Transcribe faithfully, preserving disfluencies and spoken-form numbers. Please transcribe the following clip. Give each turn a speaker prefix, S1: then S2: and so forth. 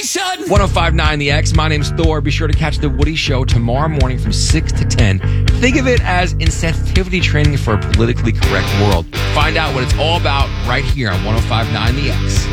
S1: son.
S2: ten fifty-nine The X. My name's Thor. Be sure to catch The Woody Show tomorrow morning from six to ten. Think of it as insensitivity training for a politically correct world. Find out what it's all about right here on ten fifty-nine The X.